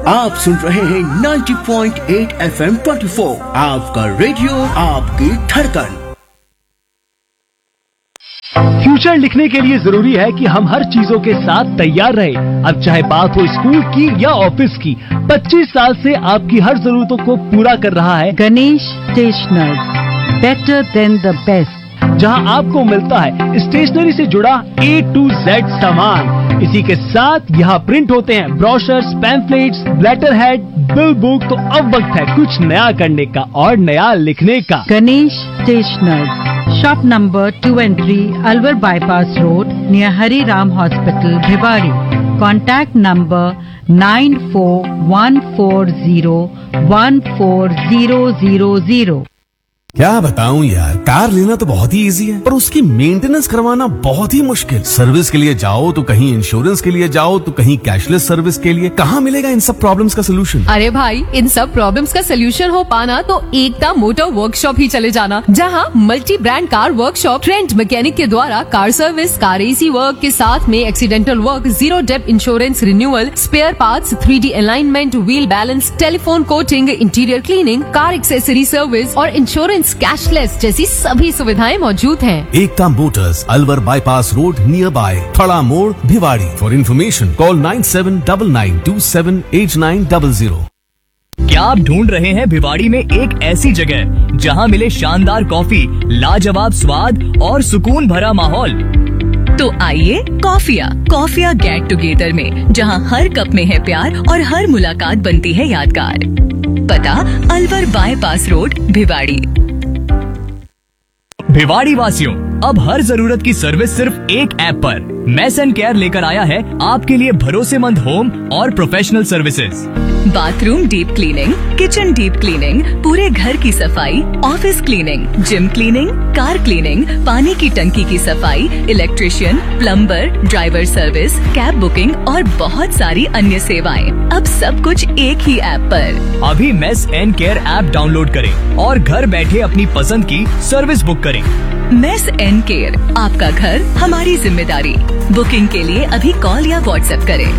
आप सुन रहे हैं 90.8 FM 24, आपका रेडियो, आपकी धड़कन। फ्यूचर लिखने के लिए जरूरी है कि हम हर चीजों के साथ तैयार रहें। अब चाहे बात हो स्कूल की या ऑफिस की, 25 साल से आपकी हर जरूरतों को पूरा कर रहा है Ganesh stationers, better than the best, जहां आपको मिलता है स्टेशनरी से जुड़ा A to Z सामान। इसी के साथ यहाँ प्रिंट होते हैं brochures, pamphlets, letter head, bill book. तो अब वक्त है कुछ नया करने का और नया लिखने का। Ganesh stationers, shop number 2 and 3, Alwar bypass road, near Hari Ram hospital, Bhiwadi. Contact number 9414014000। क्या बताऊं यार, कार लेना तो बहुत ही इजी है, पर उसकी मेंटेनेंस करवाना बहुत ही मुश्किल। सर्विस के लिए जाओ तो कहीं इंश्योरेंस के लिए जाओ तो कहीं कैशलेस सर्विस के लिए। कहाँ मिलेगा इन सब प्रॉब्लम्स का सोल्यूशन? अरे भाई, इन सब प्रॉब्लम्स का सोल्यूशन हो पाना तो एकता मोटर वर्कशॉप ही चले जाना, जहाँ multi brand car workshop trend mechanic के द्वारा car service, car AC work के साथ में accidental work, zero depth insurance renewal, spare parts, 3D alignment, wheel balance, telephone coating, interior cleaning, car accessory service और insurance cashless जैसी सभी सुविधाएं मौजूद हैं। एकता Motors, Alwar bypass road, near by थड़ा मोड़, भिवाड़ी। For information call 9799278900। क्या आप ढूंढ रहे हैं भिवाड़ी में एक ऐसी जगह जहां मिले शानदार कॉफी, लाजवाब स्वाद और सुकून भरा माहौल? तो आइए कॉफिया गेट टुगेदर में, जहां हर कप में है प्यार और हर मुलाकात बनती है यादगार। पता अलवर बाईपास रोड, भिवाड़ी। भिवाड़ी वासियों, अब हर जरूरत की सर्विस सिर्फ एक ऐप पर। मेस एंड केयर लेकर आया है आपके लिए भरोसेमंद होम और professional services. Bathroom deep cleaning, kitchen deep cleaning, पूरे घर की सफाई, office cleaning, gym cleaning, car cleaning, पानी की टंकी की सफाई, electrician, plumber, driver service, cab booking और बहुत सारी अन्य सेवाएं। अब सब कुछ एक ही ऐप पर। अभी mess and care app download करें और घर बैठे अपनी पसंद की सर्विस बुक करें। मेस एंड केयर, आपका घर हमारी जिम्मेदारी। बुकिंग के लिए अभी कॉल या व्हाट्सएप करें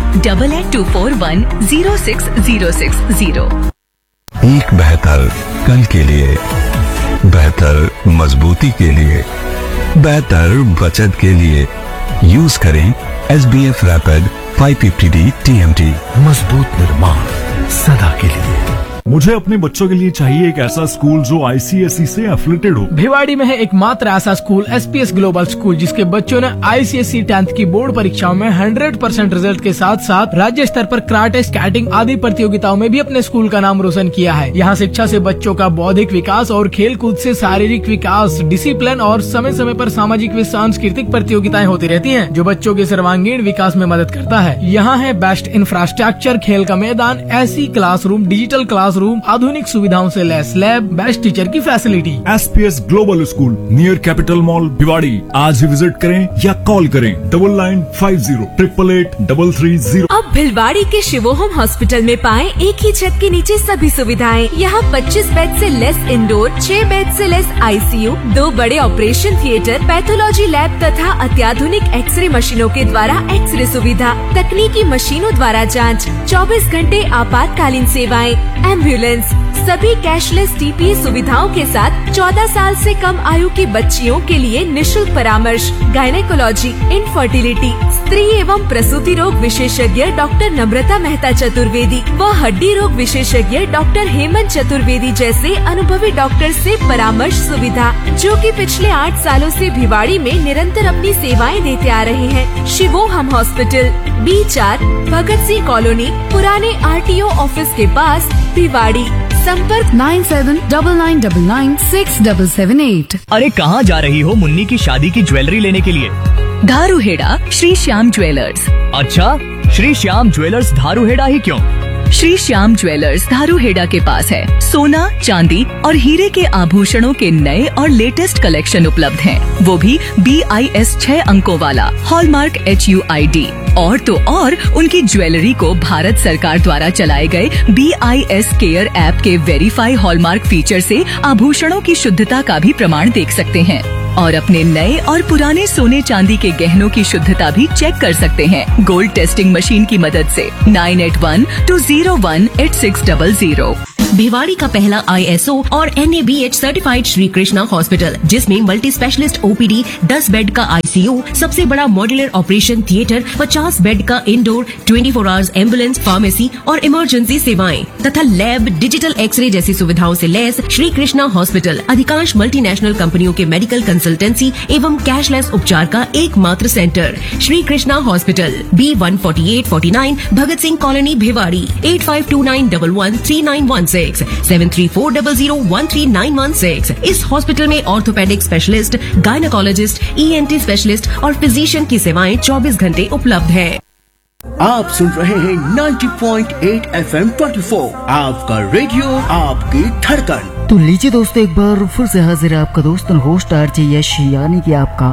8824106060। एक बेहतर कल के लिए, बेहतर मजबूती के लिए, बेहतर बचत के लिए यूज करें SBF रैपिड 550D TMT। मजबूत निर्माण सदा के लिए। मुझे अपने बच्चों के लिए चाहिए एक ऐसा स्कूल जो ICSE से एफिलिएटेड हो। भिवाड़ी में है एकमात्र ऐसा स्कूल SPS ग्लोबल स्कूल, जिसके बच्चों ने ICSE 10th की बोर्ड परीक्षाओं में 100% रिजल्ट के साथ साथ राज्य स्तर पर कराटे, स्केटिंग आदि प्रतियोगिताओं में भी अपने स्कूल का नाम रोशन किया है। यहाँ शिक्षा से बच्चों का बौद्धिक विकास और खेल कूद से शारीरिक विकास, डिसिप्लिन और समय समय पर सामाजिक व सांस्कृतिक प्रतियोगिताएं होती रहती हैं, जो बच्चों के सर्वांगीण विकास में मदद करता है। यहाँ है बेस्ट इंफ्रास्ट्रक्चर, खेल का मैदान, ऐसी क्लासरूम, डिजिटल क्लासरूम, आधुनिक सुविधाओं से लैस लैब, बेस्ट टीचर की facility. SPS global school near capital mall, Bhiwadi. आज ही विजिट करें या कॉल करें 9950888830। अब भिवाड़ी के शिवोहम हॉस्पिटल में पाएं एक ही छत के नीचे सभी सुविधाएं। यहाँ 25 बेड से लेस इंडोर, 6 बेड से लेस ICU, 2 बड़े ऑपरेशन थिएटर, पैथोलॉजी लैब तथा अत्याधुनिक एक्सरे मशीनों के द्वारा एक्सरे सुविधा, तकनीकी मशीनों द्वारा जांच, 24 घंटे आपातकालीन सेवाएं, एम्बुलेंस, सभी कैशलेस TPA सुविधाओं के साथ 14 साल से कम आयु की बच्चियों के लिए निशुल्क परामर्श, गायनेकोलॉजी, इनफर्टिलिटी, स्त्री एवं प्रसूति रोग विशेषज्ञ डॉक्टर नम्रता मेहता चतुर्वेदी व हड्डी रोग विशेषज्ञ डॉक्टर हेमंत चतुर्वेदी जैसे अनुभवी डॉक्टर से परामर्श सुविधा, जो कि पिछले 8 सालों से भिवाड़ी में निरंतर अपनी सेवाएं देते आ रहे हैं। शिवोहम hospital, B4, Bhagat Singh colony, पुराने RTO ऑफिस के पास, भिवाड़ी। संपर्क 9799996778। अरे कहाँ जा रही हो मुन्नी की शादी की ज्वेलरी लेने के लिए? धारूहेड़ा श्री श्याम ज्वेलर्स। अच्छा, श्री श्याम ज्वेलर्स धारूहेड़ा ही क्यों? श्री श्याम ज्वेलर्स धारूहेड़ा के पास है सोना, चांदी और हीरे के आभूषणों के नए और लेटेस्ट कलेक्शन उपलब्ध हैं। वो भी BIS 6 अंकों वाला, हॉलमार्क HUID। और तो और उनकी ज्वेलरी को भारत सरकार द्वारा चलाए गए BIS केयर ऐप के वेरीफाई हॉलमार्क फीचर से आभूषणों की शुद्धता का भी प्रमाण देख सकते हैं। और अपने नए और पुराने सोने चांदी के गहनों की शुद्धता भी चेक कर सकते हैं गोल्ड टेस्टिंग मशीन की मदद से। 9812018600। भिवाड़ी का पहला ISO और NABH certified Shri Krishna hospital, जिसमें मल्टी स्पेशलिस्ट OPD, 10 बेड का ICU, सबसे बड़ा मॉड्यूलर ऑपरेशन थिएटर, 50 बेड का इंडोर, 24 आवर्स एम्बुलेंस, फार्मेसी और इमरजेंसी सेवाएं तथा लैब, डिजिटल एक्सरे जैसी सुविधाओं से लैस श्री कृष्णा हॉस्पिटल अधिकांश मल्टीनेशनल कंपनियों के मेडिकल कंसल्टेंसी एवं कैशलेस उपचार का एकमात्र centre. Shri Krishna hospital, B14849 Bhagat Singh colony, Bhiwadi. 8529113916 7340013916। इस हॉस्पिटल में orthopaedic specialist, gynaecologist, ENT specialist और फिजिशियन की सेवाएं 24 घंटे उपलब्ध है। आप सुन रहे हैं 90.8 FM 24, आपका रेडियो, आपकी धड़कन। तो लीजिए दोस्तों, एक बार फिर से हाजिर है आपका दोस्त होस्ट RJ यश, यानी कि आपका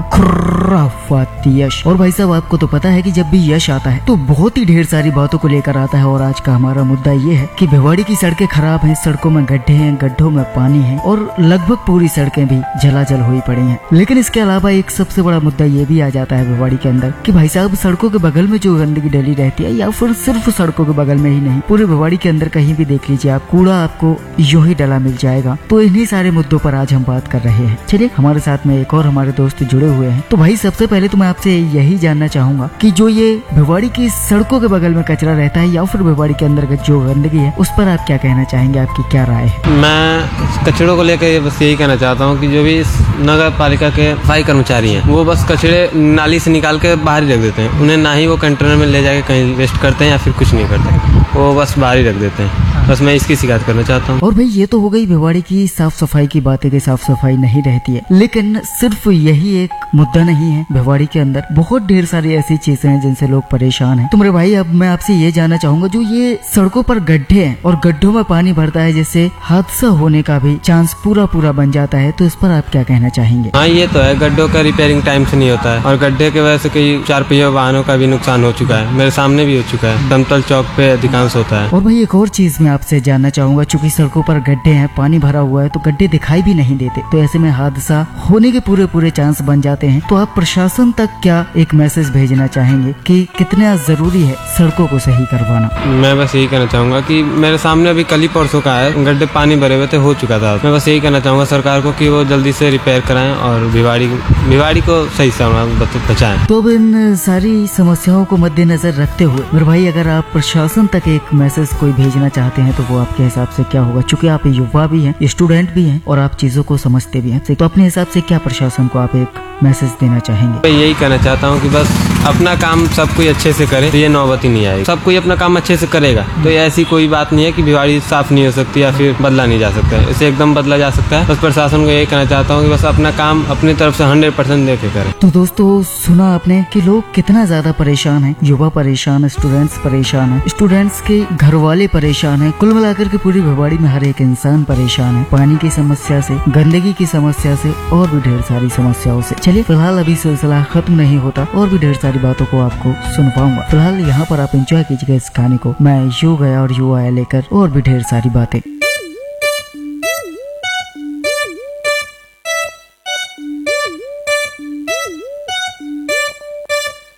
खुराफाती यश। और भाई साहब, आपको तो पता है कि जब भी यश आता है तो बहुत ही ढेर सारी बातों को लेकर आता है। और आज का हमारा मुद्दा ये है कि भिवाड़ी की सड़कें खराब हैं, सड़कों में गड्ढे हैं, गड्ढों में पानी है और लगभग पूरी सड़कें भी जलाजल हुई पड़ी हैं। लेकिन इसके अलावा एक सबसे बड़ा मुद्दा ये भी आ जाता है भिवाड़ी के अंदर कि भाई साहब, सड़कों के बगल में जो गंदगी डली रहती है, या फिर सिर्फ सड़कों के बगल में ही नहीं, पूरे भिवाड़ी के अंदर कहीं भी देख लीजिए आप, कूड़ा आपको यूं ही डला मिल जाएगा। तो इन्हीं सारे मुद्दों पर आज हम बात कर रहे हैं। चलिए, हमारे साथ में एक और हमारे दोस्त जुड़े हुए हैं। तो भाई, सबसे पहले तो मैं आपसे यही जानना चाहूंगा कि जो ये भिवाड़ी की सड़कों के बगल में कचरा रहता है या फिर भिवाड़ी के अंदर जो गंदगी है, उस पर आप क्या कहना चाहेंगे, आपकी क्या राय है? मैं कचड़ों को लेकर बस यही कहना चाहता हूँ कि जो भी नगर पालिका के सफाई कर्मचारी हैं, वो बस कचड़े नाली से निकाल के बाहर ही रख देते हैं। उन्हें ना ही वो कंटेनर में ले जाके कहीं वेस्ट करते हैं या फिर कुछ नहीं करते, वो बस बाहर ही रख देते हैं। बस मैं इसकी शिकायत करना चाहता हूँ। और भाई, ये तो हो गई भिवाड़ी की साफ सफाई की बातें, कि साफ सफाई नहीं रहती है। लेकिन सिर्फ यही एक मुद्दा नहीं है, भिवाड़ी के अंदर बहुत ढेर सारी ऐसी चीजें हैं जिनसे लोग परेशान हैं। तो मेरे भाई, अब मैं आपसे ये जानना चाहूंगा, जो ये सड़कों पर गड्ढे हैं और गड्ढों में पानी भरता है, जिससे हादसा होने का भी चांस पूरा बन जाता है, तो इस पर आप क्या कहना चाहेंगे? हाँ, ये तो है, गड्ढों का रिपेयरिंग टाइम से नहीं होता है और गड्ढे की वजह से कई 4 पहिया वाहनों का भी नुकसान हो चुका है। मेरे सामने भी हो चुका है, समतल चौक पे अधिकांश होता है। और भाई, एक और चीज मैं आपसे जानना चाहूंगा, चूंकि सड़कों पर गड्ढे हैं, पानी भरा हुआ है, तो गड्ढे दिखाई भी नहीं देते, तो ऐसे में हादसा होने के पूरे चांस बन जाते हैं। तो आप प्रशासन तक क्या एक मैसेज भेजना चाहेंगे कि कितना जरूरी है सड़कों को सही करवाना? मैं बस यही कहना चाहूंगा कि मेरे सामने अभी कल ही परसों का है, गड्ढे पानी भरे हुए थे, हो चुका था। मैं बस यही कहना चाहूंगा सरकार को कि वो जल्दी से रिपेयर कराएं और भिवाड़ी को सही से बचाएं। तो अब इन सारी समस्याओं को मद्देनजर रखते हुए मेरे भाई, अगर आप प्रशासन तक एक मैसेज कोई भेजना चाहते हैं तो वो आपके हिसाब से क्या होगा? चूंकि आप युवा भी हैं, स्टूडेंट भी हैं और आप चीजों को समझते भी हैं, तो अपने हिसाब से क्या प्रशासन को आप एक मैसेज देना चाहेंगे? मैं यही कहना चाहता हूँ कि बस अपना काम सब कोई अच्छे से करे, तो ये नौबत ही नहीं आएगी। सब कोई अपना काम अच्छे से करेगा तो ये ऐसी कोई बात नहीं है कि भिवाड़ी साफ नहीं हो सकती या फिर बदला नहीं जा सकता है। इसे एकदम बदला जा सकता है। बस प्रशासन को यही कहना चाहता हूँ कि बस अपना काम अपनी तरफ से 100% दे के करे। तो दोस्तों, सुना आपने कि लोग कितना ज्यादा परेशान है, युवा परेशान है, स्टूडेंट्स परेशान है, स्टूडेंट्स के घर वाले परेशान है, कुल मिलाकर के पूरी भिवाड़ी में हर एक इंसान परेशान है, पानी की समस्या से, गंदगी की समस्या से और भी ढेर सारी समस्याओं से। चलिए, फिलहाल अभी सिलसिला खत्म नहीं होता और भी ढेर सारी बातों को आपको सुनवाऊंगा। फिलहाल यहाँ पर आप एंजॉय कीजिएगा इस गाने को। मैं यू गया और यू आया लेकर और भी ढेर सारी बातें।